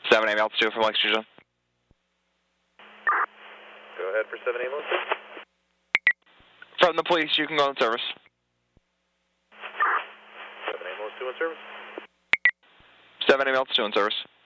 7 8 altitude from Lake Street. Go ahead for 7 8 altitude. From the police, you can go on service. 7 8 altitude on service. 7 8 altitude on service.